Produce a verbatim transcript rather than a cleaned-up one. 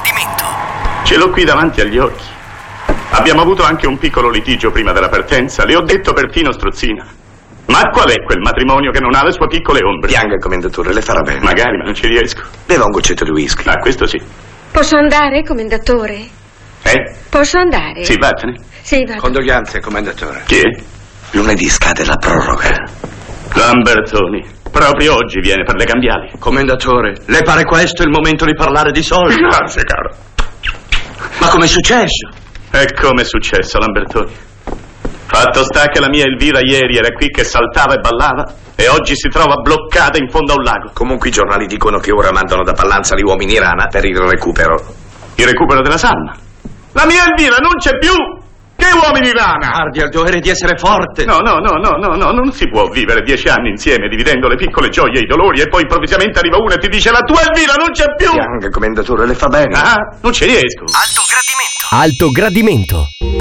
gradimento. Ce l'ho qui davanti agli occhi. Abbiamo avuto anche un piccolo litigio prima della partenza. Le ho detto perfino strozzina. Ma qual è quel matrimonio che non ha le sue piccole ombre? Pianga, commendatore, le farà bene. Magari, ma non ci riesco. Beva un goccetto di whisky. Ah, questo sì. Posso andare, commendatore? Eh? Posso andare? Sì, vattene. Sì, vado. Condoglianze, commendatore. Chi è? Lunedì scade la proroga. Lambertoni. Proprio oggi viene per le cambiali. Commendatore, le pare questo il momento di parlare di soldi? Grazie, caro. Ma com'è successo? E come è successo, Lambertoni? Fatto sta che la mia Elvira ieri era qui che saltava e ballava e oggi si trova bloccata in fondo a un lago. Comunque i giornali dicono che ora mandano da Pallanza gli uomini rana per il recupero. Il recupero della salma. La mia Elvira non c'è più! Che uomini rana! Guardi, ha il dovere di essere forte. No, no, no, no, no, no, non si può vivere dieci anni insieme dividendo le piccole gioie e i dolori e poi improvvisamente arriva uno e ti dice la tua Elvira non c'è più! Pianga, commendatore, le fa bene. Ah, non ci riesco. Alto gradimento. Alto gradimento.